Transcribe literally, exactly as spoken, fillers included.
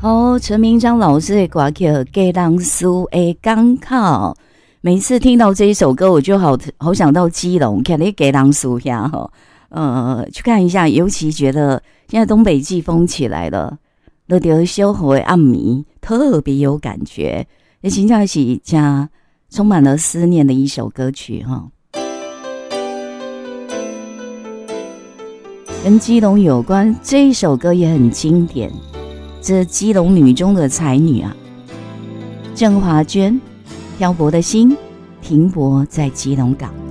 好，陈明章老师的歌曲《给人输的港口》，每次听到这一首歌，我就好好想到基隆，看你给人输呀哈，呃，去看一下。尤其觉得现在东北季风起来了，那条小河的暗暝特别有感觉，也真正是加充满了思念的一首歌曲哈。跟基隆有关，这一首歌也很经典。这基隆女中的才女啊，郑华娟，漂泊的心停泊在基隆港。